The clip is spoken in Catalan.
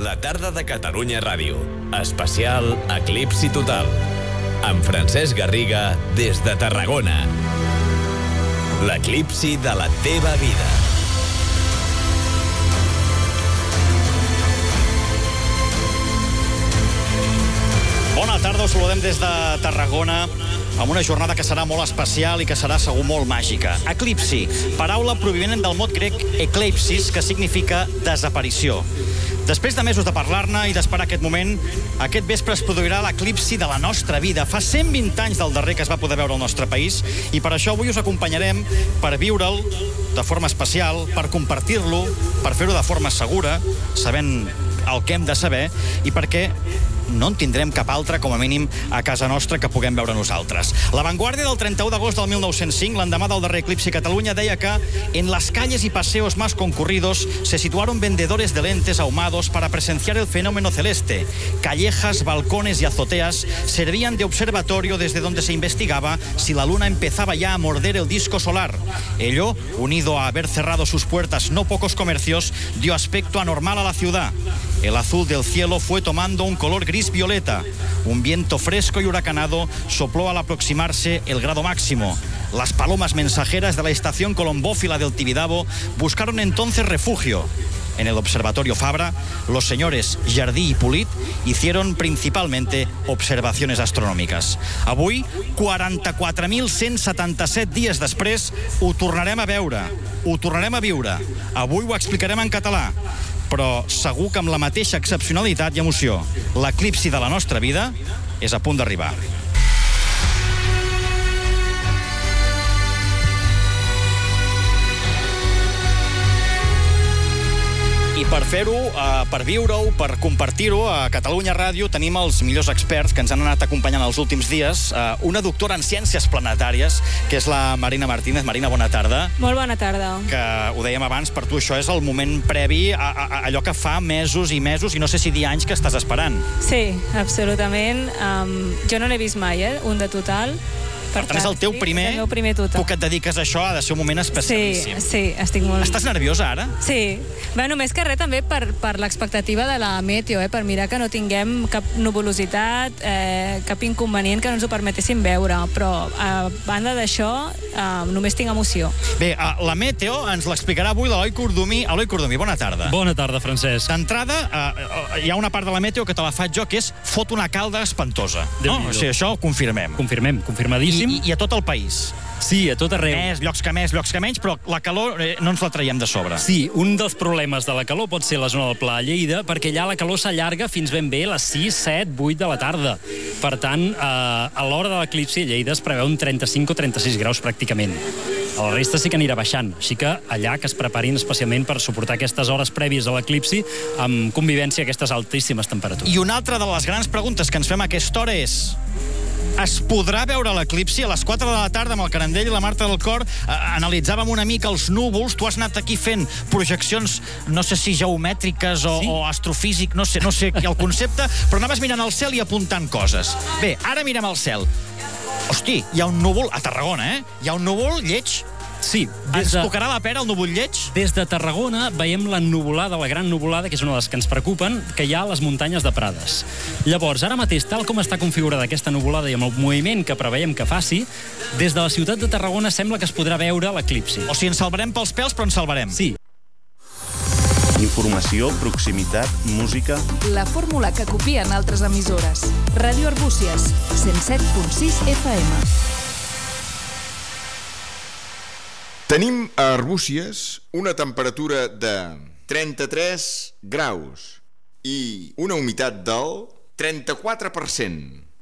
La tarda de Catalunya Ràdio. Especial Eclipsi Total. Amb Francesc Garriga des de Tarragona. L'eclipsi de la teva vida. Bona tarda, us saludem des de Tarragona amb una jornada que serà molt especial i que serà segur molt màgica. Eclipsi, paraula provinent del mot grec ekleipsis, que significa desaparició. Després de mesos de parlar-ne i d'esperar aquest moment, aquest vespre es produirà l'eclipsi de la nostra vida. Fa 120 anys del darrer que es va poder veure al nostre país i per això avui us acompanyarem per viure'l de forma especial, per compartir-lo, per fer-ho de forma segura, sabent el que hem de saber i perquè no en tindrem cap altre, com a mínim, a casa nostra que puguem veure nosaltres. La Vanguardia del 31 d'agost del 1905, l'endemà del darrer eclipsi a Catalunya, deia que en las calles y paseos más concurridos se situaron vendedores de lentes ahumados para presenciar el fenómeno celeste. Callejas, balcones y azoteas servían de observatorio desde donde se investigaba si la luna empezaba ya a morder el disco solar. Ello, unido a haber cerrado sus puertas no pocos comercios, dio aspecto anormal a la ciudad. El azul del cielo fue tomando un color gris-violeta. Un viento fresco y huracanado sopló al aproximarse el grado máximo. Las palomas mensajeras de la estación colombófila del Tibidabo buscaron entonces refugio. En el Observatorio Fabra, los señores Jardí y Pulit hicieron principalmente observaciones astronòmiques. Avui, 44.177 dies després, ho tornarem a veure, ho tornarem a viure. Avui ho explicarem en català, però segur que amb la mateixa excepcionalitat i emoció. L'eclipsi de la nostra vida és a punt d'arribar. I per fer-ho, per viure-ho, per compartir-ho, a Catalunya Ràdio tenim els millors experts que ens han anat acompanyant els últims dies. Una doctora en ciències planetàries, que és la Marina Martínez. Marina, bona tarda. Molt bona tarda. Que ho dèiem abans, per tu això és el moment previ a allò que fa mesos i mesos, i no sé si dir anys, que estàs esperant. Sí, absolutament. Jo no l'he vist mai, un de total. Per tant, és el teu primer... El meu primer total. Tu que et dediques a això ha de ser un moment especialíssim. Sí, estic molt... Estàs nerviosa, ara? Sí. Bé, només que res també per l'expectativa de la meteo, per mirar que no tinguem cap nuvolositat, cap inconvenient que no ens ho permetessin veure. Però, a banda d'això, només tinc emoció. Bé, la meteo ens l'explicarà avui l'Eloi Cordomí. Eloi Cordomí, bona tarda. Bona tarda, Francesc. D'entrada, hi ha una part de la meteo que te la faig jo, que és fot una calda espantosa. No? O sigui, això ho confirmem. Confirmadíssim. I a tot el país. Sí, a tot arreu. Llocs que més, llocs que menys, però la calor no ens la traiem de sobre. Sí, un dels problemes de la calor pot ser la zona del Pla de Lleida, perquè allà la calor s'allarga fins ben bé a les 6, 7, 8 de la tarda. Per tant, a l'hora de l'eclipsi a Lleida es preveu un 35 o 36 graus pràcticament. A la resta sí que anirà baixant, així que allà que es preparin especialment per suportar aquestes hores prèvies a l'eclipsi amb convivència a aquestes altíssimes temperatures. I una altra de les grans preguntes que ens fem a aquesta hora és: es podrà veure l'eclipsi? A les 4 de la tarda, amb el Carandell i la Marta del Cor, analitzàvem una mica els núvols. Tu has anat aquí fent projeccions, no sé si geomètriques o astrofísic, no sé el concepte, però anaves mirant el cel i apuntant coses. Bé, ara mirem el cel. Hosti, hi ha un núvol, a Tarragona, hi ha un núvol lleig. Sí. Ens tocarà la pera el núvol lleig? Des de Tarragona veiem la nuvolada, la gran nuvolada, que és una de les que ens preocupen, que hi ha a les muntanyes de Prades. Llavors, ara mateix, tal com està configurada aquesta nuvolada i amb el moviment que preveiem que faci, des de la ciutat de Tarragona sembla que es podrà veure l'eclipsi. O sigui, ens salvarem pels pèls, però ens salvarem. Sí. Informació, proximitat, música... La fórmula que copien altres emissores. Ràdio Arbúcies, 107.6 FM. Tenim a Arbúcies una temperatura de 33 graus i una humitat del 34%.